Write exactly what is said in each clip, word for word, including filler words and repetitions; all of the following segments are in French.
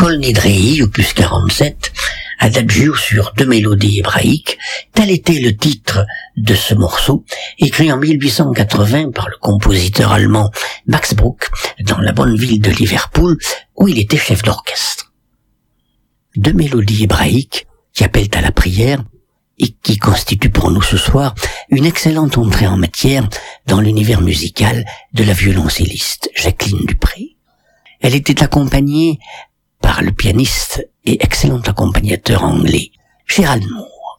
Kol Nidrei, opus quarante-sept, adagio sur deux mélodies hébraïques, tel était le titre de ce morceau, écrit en mille huit cent quatre-vingts par le compositeur allemand Max Bruch, dans la bonne ville de Liverpool, où il était chef d'orchestre. Deux mélodies hébraïques qui appellent à la prière et qui constituent pour nous ce soir une excellente entrée en matière dans l'univers musical de la violoncelliste Jacqueline Dupré. Elle était accompagnée par le pianiste et excellent accompagnateur anglais Gerald Moore.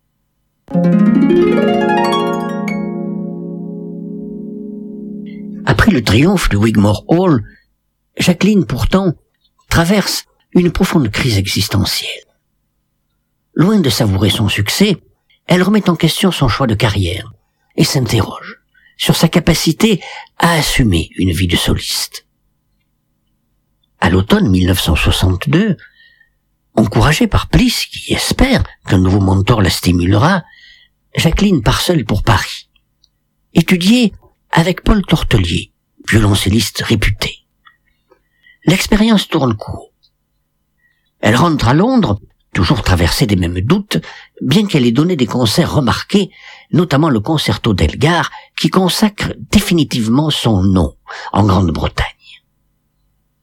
Après le triomphe de Wigmore Hall, Jacqueline pourtant traverse une profonde crise existentielle. Loin de savourer son succès, elle remet en question son choix de carrière et s'interroge sur sa capacité à assumer une vie de soliste. À l'automne mille neuf cent soixante-deux, encouragée par Bliss qui espère qu'un nouveau mentor la stimulera, Jacqueline part seule pour Paris, étudier avec Paul Tortelier, violoncelliste réputé. L'expérience tourne court. Elle rentre à Londres, toujours traversée des mêmes doutes, bien qu'elle ait donné des concerts remarqués, notamment le concerto d'Elgar, qui consacre définitivement son nom en Grande-Bretagne.